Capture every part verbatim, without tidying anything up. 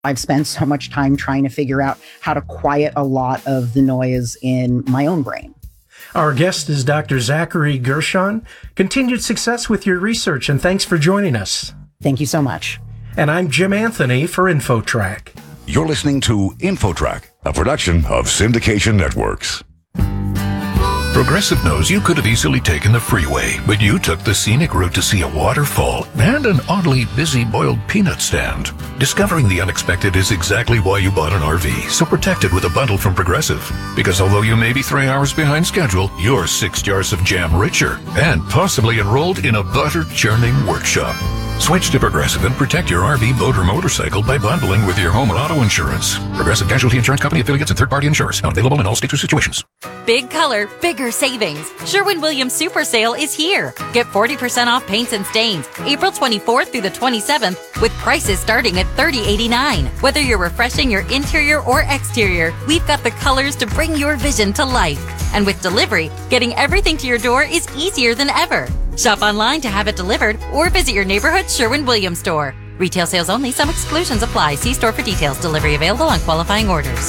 I've spent so much time trying to figure out how to quiet a lot of the noise in my own brain. Our guest is Doctor Zachary Gershon. Continued success with your research, and thanks for joining us. Thank you so much. And I'm Jim Anthony for InfoTrack. You're listening to InfoTrack, a production of Syndication Networks. Progressive knows you could have easily taken the freeway, but you took the scenic route to see a waterfall and an oddly busy boiled peanut stand. Discovering the unexpected is exactly why you bought an R V, so protect it with a bundle from Progressive. Because although you may be three hours behind schedule, you're six jars of jam richer and possibly enrolled in a butter churning workshop. Switch to Progressive and protect your R V, boat, or motorcycle by bundling with your home and auto insurance. Progressive Casualty Insurance Company affiliates and third-party insurers. Not available in all states or situations. Big color, bigger savings. Sherwin-Williams Super Sale is here. Get forty percent off paints and stains April twenty-fourth through the twenty-seventh with prices starting at thirty eighty-nine. Whether you're refreshing your interior or exterior, we've got the colors to bring your vision to life. And with delivery, getting everything to your door is easier than ever. Shop online to have it delivered or visit your neighborhood Sherwin-Williams store. Retail sales only. Some exclusions apply. See store for details. Delivery available on qualifying orders.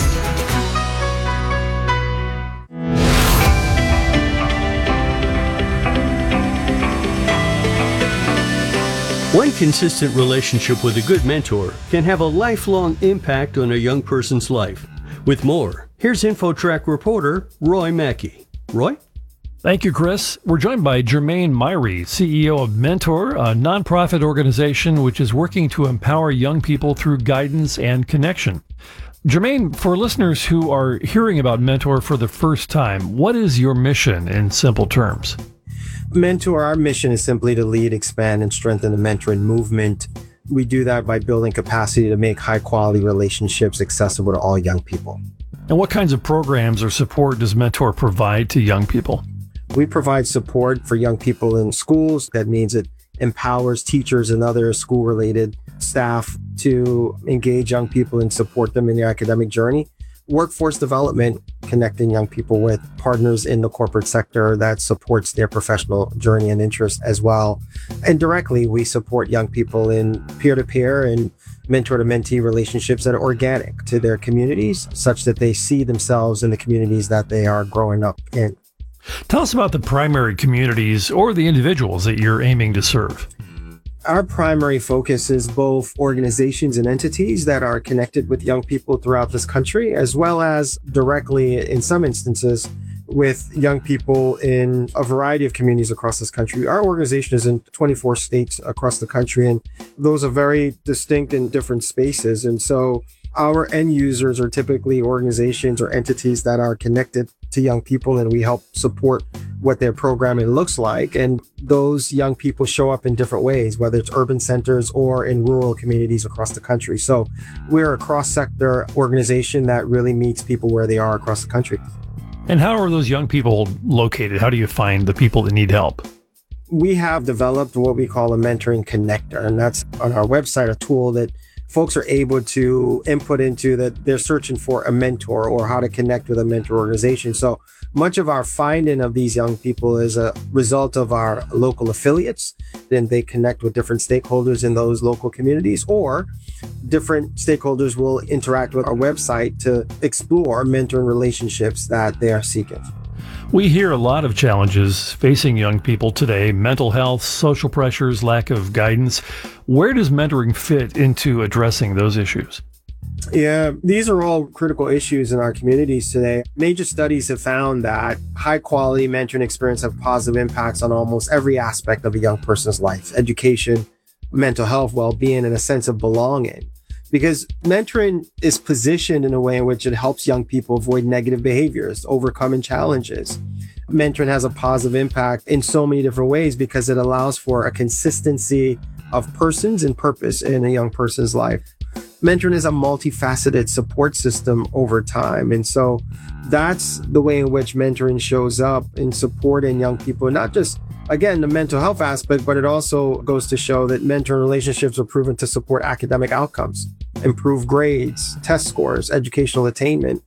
One consistent relationship with a good mentor can have a lifelong impact on a young person's life. With more, here's InfoTrack reporter Roy Mackey. Roy? Thank you, Chris. We're joined by Jermaine Myrie, C E O of Mentor, a nonprofit organization which is working to empower young people through guidance and connection. Jermaine, for listeners who are hearing about Mentor for the first time, what is your mission in simple terms? Mentor, our mission is simply to lead, expand, and strengthen the mentoring movement. We do that by building capacity to make high-quality relationships accessible to all young people. And what kinds of programs or support does Mentor provide to young people? We provide support for young people in schools. That means it empowers teachers and other school-related staff to engage young people and support them in their academic journey. Workforce development, connecting young people with partners in the corporate sector that supports their professional journey and interest as well. And directly, we support young people in peer-to-peer and mentor-to-mentee relationships that are organic to their communities, such that they see themselves in the communities that they are growing up in. Tell us about the primary communities or the individuals that you're aiming to serve. Our primary focus is both organizations and entities that are connected with young people throughout this country, as well as directly, in some instances, with young people in a variety of communities across this country. Our organization is in twenty-four states across the country, and those are very distinct and different spaces. And so our end users are typically organizations or entities that are connected to young people, and we help support what their programming looks like. And those young people show up in different ways, whether it's urban centers or in rural communities across the country. So we're a cross-sector organization that really meets people where they are across the country. And how are those young people located? How do you find the people that need help? We have developed what we call a mentoring connector, and that's on our website, a tool that folks are able to input into that they're searching for a mentor or how to connect with a mentor organization. So much of our finding of these young people is a result of our local affiliates. Then they connect with different stakeholders in those local communities, or different stakeholders will interact with our website to explore mentoring relationships that they are seeking. We hear a lot of challenges facing young people today: mental health, social pressures, lack of guidance. Where does mentoring fit into addressing those issues? Yeah, these are all critical issues in our communities today. Major studies have found that high quality mentoring experience have positive impacts on almost every aspect of a young person's life: education, mental health, well-being, and a sense of belonging. Because mentoring is positioned in a way in which it helps young people avoid negative behaviors, overcoming challenges. Mentoring has a positive impact in so many different ways because it allows for a consistency of persons and purpose in a young person's life. Mentoring is a multifaceted support system over time. And so that's the way in which mentoring shows up in supporting young people, not just, again, the mental health aspect, but it also goes to show that mentoring relationships are proven to support academic outcomes, improve grades, test scores, educational attainment.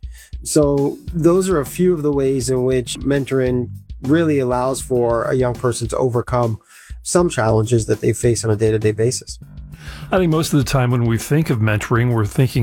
So those are a few of the ways in which mentoring really allows for a young person to overcome some challenges that they face on a day-to-day basis. I think most of the time when we think of mentoring, we're thinking